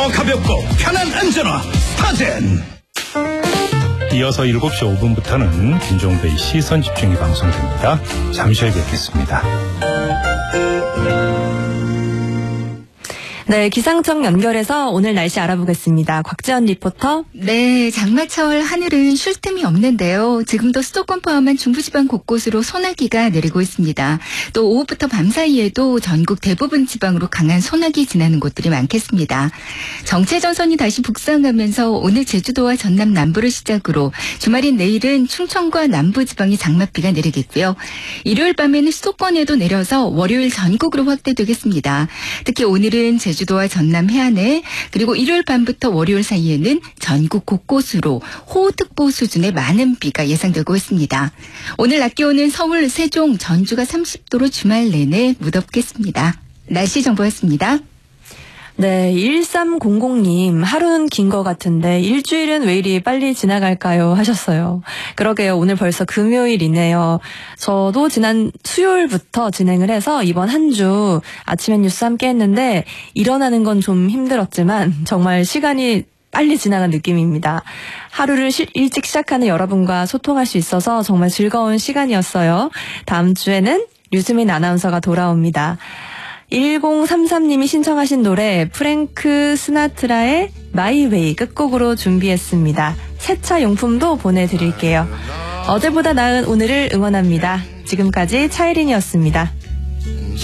더 가볍고 편한 안전화 스타젠. 이어서 7시 5분부터는 김종배의 시선집중이 방송됩니다. 잠시 후에 뵙겠습니다. 네, 기상청 연결해서 오늘 날씨 알아보겠습니다. 곽지연 리포터. 네, 장마철 하늘은 쉴 틈이 없는데요. 지금도 수도권 포함한 중부지방 곳곳으로 소나기가 내리고 있습니다. 또 오후부터 밤 사이에도 전국 대부분 지방으로 강한 소나기 지나는 곳들이 많겠습니다. 정체전선이 다시 북상하면서 오늘 제주도와 전남 남부를 시작으로 주말인 내일은 충청과 남부지방이 장맛비가 내리겠고요. 일요일 밤에는 수도권에도 내려서 월요일 전국으로 확대되겠습니다. 특히 오늘은 제주도와 전남 해안에 그리고 일요일 밤부터 월요일 사이에는 전국 곳곳으로 호우특보 수준의 많은 비가 예상되고 있습니다. 오늘 낮 기온은 서울, 세종, 전주가 30도로 주말 내내 무덥겠습니다. 날씨 정보였습니다. 네, 1300님, 하루는 긴 것 같은데 일주일은 왜 이리 빨리 지나갈까요? 하셨어요. 그러게요, 오늘 벌써 금요일이네요. 저도 지난 수요일부터 진행을 해서 이번 한 주 아침엔 뉴스 함께 했는데 일어나는 건 좀 힘들었지만 정말 시간이 빨리 지나간 느낌입니다. 하루를 일찍 시작하는 여러분과 소통할 수 있어서 정말 즐거운 시간이었어요. 다음 주에는 류수민 아나운서가 돌아옵니다. 1033님이 신청하신 노래 프랭크 스나트라의 마이웨이 끝곡으로 준비했습니다. 세차 용품도 보내드릴게요. 어제보다 나은 오늘을 응원합니다. 지금까지 차이린이었습니다.